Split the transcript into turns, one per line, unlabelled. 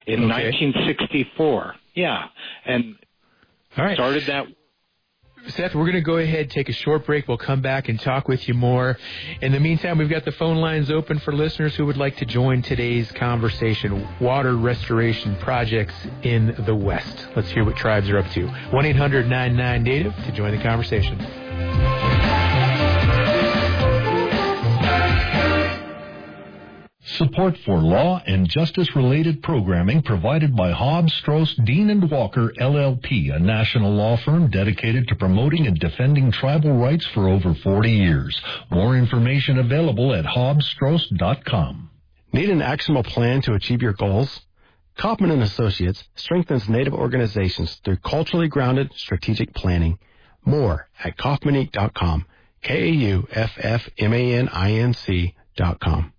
in 1964. Yeah, and
all right.
Started that.
Seth, we're going to go ahead, take a short break. We'll come back and talk with you more. In the meantime, we've got the phone lines open for listeners who would like to join today's conversation. Water restoration projects in the West. Let's hear what tribes are up to. 1-800-99-NATIVE to join the conversation.
Support for law and justice-related programming provided by Hobbs, Strauss, Dean & Walker, LLP, a national law firm dedicated to promoting and defending tribal rights for over 40 years. More information available at hobbsstrauss.com.
Need an actionable plan to achieve your goals? Kaufman & Associates strengthens Native organizations through culturally grounded strategic planning. More at kaufmaninc.com, KAUFFMANINC.com.